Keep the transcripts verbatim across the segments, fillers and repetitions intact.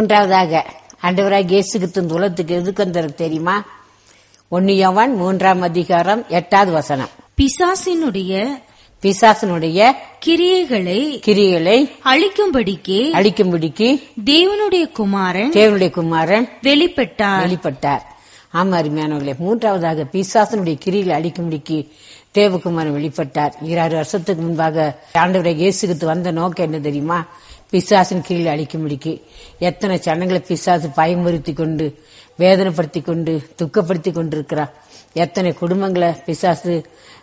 மூன்றாவதாக ஆண்டவராகிய இயேசு கிறிஸ்து இந்த உலகத்துக்கு எதுக்கு வந்தார் தெரியுமா? ஒன்னு யோவான் மூன்றாம் அதிகாரம் எட்டாவது வசனம். பிசாசினுடைய பிசாசனுடைய கிரியைகளை கிரியைகளை அழிக்கும்படிக்கு அழிக்கும்படிக்கு தேவனுடைய குமாரன் தேவனுடைய குமாரன் வெளிப்பட்டார் வெளிப்பட்டார். ஆமா அருமையானவர்களே, மூன்றாவதாக பிசாசனுடைய கிரிகளை அழிக்கும்படிக்கு தேவகுமாரன் வெளிப்பட்டார். இருபது வருஷத்துக்கு முன்பாக ஆண்டவராகிய இயேசு கிறிஸ்து வந்த நோக்கம் என்ன தெரியுமா? பிசாசின் கீழே அழிக்கும்படிக்கு. எத்தனை ஜனங்களை பிசாசு பயமுறுத்தி கொண்டு வேதனைப்படுத்தி கொண்டு துக்கப்படுத்தி கொண்டிருக்கிறார். எத்தனை குடும்பங்களை பிசாசு,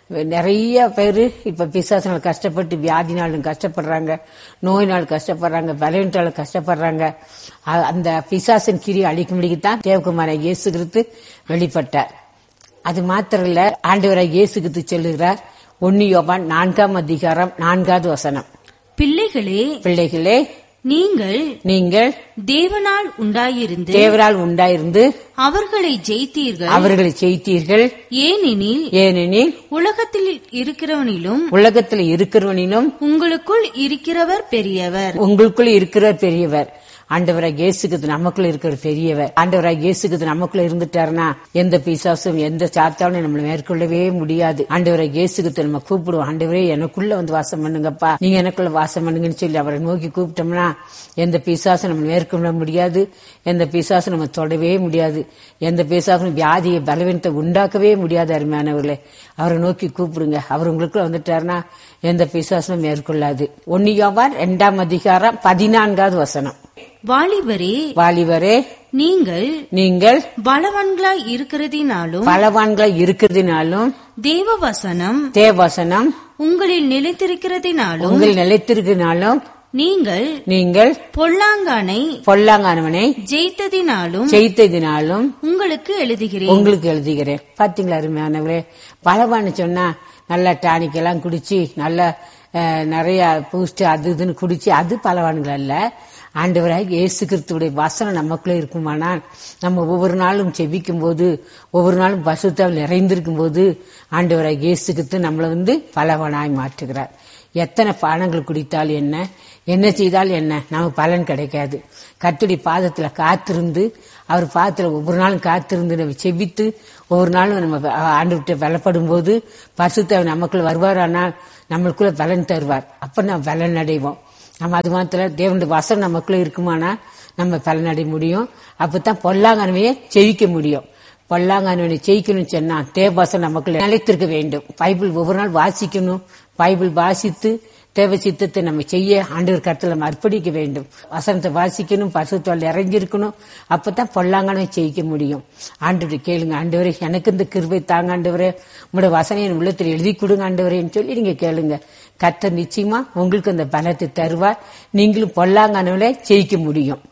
நிறைய பேரு இப்ப பிசாசினால் கஷ்டப்பட்டு வியாதினாலும் கஷ்டப்படுறாங்க, நோயினால் கஷ்டப்படுறாங்க, பலவீனத்தாலும் கஷ்டப்படுறாங்க. அந்த பிசாசின் கிரியை அழிக்கும்படிக்கு தான் தேவகுமாரன் இயேசு கிறிஸ்து வெளிப்பட்டார். அது மாத்திரம் இல்ல, ஆண்டவராகிய இயேசு கிறிஸ்து சொல்லுகிறார் ஒன்னு யோவான் நான்காம் அதிகாரம் நான்காவது வசனம். பிள்ளைகளே பிள்ளைகளே நீங்கள் நீங்கள் தேவனால் உண்டாயிருந்து தேவனால் உண்டாயிருந்து அவர்களை ஜெயித்தீர்கள் அவர்களை ஜெயித்தீர்கள் ஏனெனில் ஏனெனில் உலகத்தில் இருக்கிறவனிலும் உலகத்தில் இருக்கிறவனிலும் உங்களுக்குள் இருக்கிறவர் பெரியவர் உங்களுக்குள் இருக்கிறவர் பெரியவர். ஆண்டவராகிய இயேசு கிறிஸ்து நமக்குள்ள இருக்கிற பெரியவர். ஆண்டவராகிய இயேசு கிறிஸ்து நமக்குள்ள இருந்துட்டாருன்னா எந்த பிசாசும் எந்த சாத்தாலும் நம்மளை மேற்கொள்ளவே முடியாது. ஆண்டவராகிய இயேசு கிறிஸ்து நம்ம கூப்பிடுவோம், ஆண்டவரே எனக்குள்ள வந்து வாசம் பண்ணுங்கப்பா, நீங்க எனக்குள்ள வாசம் பண்ணுங்கன்னு சொல்லி அவரை நோக்கி கூப்பிட்டோம்னா எந்த பிசாசும் நம்ம மேற்கொள்ள முடியாது, எந்த பிசாசும் நம்ம தொடவே முடியாது, எந்த பிசாசும் வியாதியை பலவீனத்தை உண்டாக்கவே முடியாது. அருமையானவர்களே, அவரை நோக்கி கூப்பிடுங்க. அவர் உங்களுக்குள்ள வந்துட்டாருன்னா எந்த பிசாசும் மேற்கொள்ளாது. ஒன்னு யோவான் இரண்டாம் அதிகாரம் பதினான்காவது வசனம். வாலிபரே வாலிபரே நீங்கள் நீங்கள் பலவான்களாய் இருக்கிறதினாலும் பலவான்களாய் இருக்கிறதினாலும் தேவவசனம் தேவவசனம் உங்களில் நிலைத்திருக்கிறதினாலும் உங்களில் நிலைத்திருக்கிறதினாலும் நீங்கள் நீங்கள் பொல்லாங்கானை பொல்லாங்கானவனை ஜெயித்ததினாலும் ஜெயித்ததினாலும் உங்களுக்கு எழுதுகிறேன் உங்களுக்கு எழுதுகிறேன். பாத்தீங்களா அருமையானவரே, பலவான்னு சொன்னா நல்லா டானிக் எல்லாம் குடிச்சு நல்லா நிறைய பூஸ்ட் அது இதுன்னு குடிச்சு அது பலவான்கள் அல்ல. ஆண்டவராகிய இயேசு கிறிஸ்துவுடைய வசனம் நமக்குள்ளே இருக்குமானால் நம்ம ஒவ்வொரு நாளும் செபிக்கும் போது ஒவ்வொரு நாளும் பசுத்தால் நிறைந்திருக்கும் போது ஆண்டவராகிய இயேசு கிறிஸ்து நம்மளை வந்து பலவானாய் மாற்றுகிறார். எத்தனை பானங்கள் குடித்தால் என்ன, என்ன செய்தால் என்ன, நமக்கு பலன் கிடைக்காது. கர்த்தருடைய பாதத்துல காத்திருந்து அவர் பாதத்துல ஒவ்வொரு நாளும் காத்திருந்து நம்ம செபித்து ஒவ்வொரு நாளும் நம்ம ஆண்டு விட்டு பலப்படும் போது பரிசுத்த நமக்குள்ள வருவாரானால் நம்மளுக்குள்ள பலன் தருவார். அப்ப நம்ம பலன் அடைவோம். நம்ம அது மாத்திரம் தேவனுடைய வசனம் நமக்குள்ள இருக்குமானா நம்ம பலனடைய முடியும். அப்பதான் பொல்லாங்கனவையை ஜெயிக்க முடியும். பொல்லாங்கனவனை ஜெயிக்கணும்னு சொன்னா தேவவசனம் நமக்குள்ள நிலைத்திருக்க வேண்டும். பைபிள் ஒவ்வொரு நாள் வாசிக்கணும். பைபிள் வாசித்து தேவ சித்தத்தை நம்ம செய்ய ஆண்டவர் கருத்துல நம்ம அர்ப்பணிக்க வேண்டும். வசனத்தை வாசிக்கணும், பரிசுத்தால் இறங்கியிருக்கணும். அப்பதான் பொல்லாங்கனவை ஜெயிக்க முடியும். ஆண்டவரை கேளுங்க, ஆண்டவரே எனக்கு இந்த கிருபை தாங்க ஆண்டவரே, உங்களுடைய வசனம் என் உள்ளத்தில் எழுதி கொடுங்க ஆண்டவரேன்னு சொல்லி நீங்க கேளுங்க. கர்த்தர் நிச்சயமா உங்களுக்கு அந்த பலத்தை தருவார். நீங்களும் பொல்லாங்கனவளை ஜெயிக்க முடியும்.